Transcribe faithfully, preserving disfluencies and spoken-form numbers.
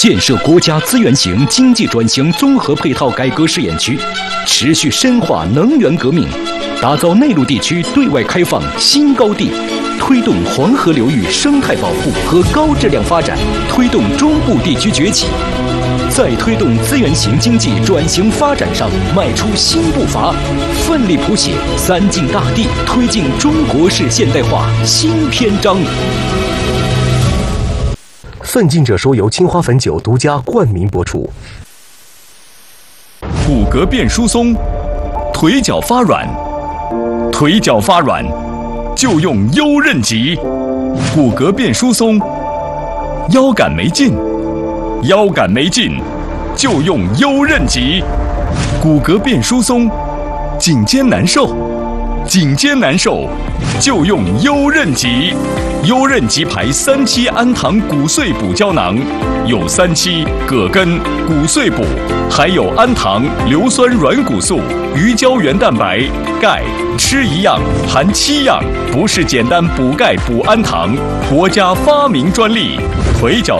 建设国家资源型经济转型综合配套改革试验区，持续深化能源革命，打造内陆地区对外开放新高地，推动黄河流域生态保护和高质量发展，推动中部地区崛起，在推动资源型经济转型发展上迈出新步伐，奋力谱写三晋大地推进中国式现代化新篇章。 奋进者说由青花汾酒独家冠名播出。 骨骼变疏松，腿脚发软，腿脚发软就用优韧极。骨骼变疏松，腰杆没劲，腰杆没劲就用优韧极。骨骼变疏松，颈肩难受，颈肩难受就用优韧极。优韧极牌三七氨糖骨碎补胶囊，有三七、葛根、骨碎补，还有氨糖、硫酸软骨素、鱼胶原蛋白、钙，吃一样含七样，不是简单补钙补氨糖，国家发明专利。腿脚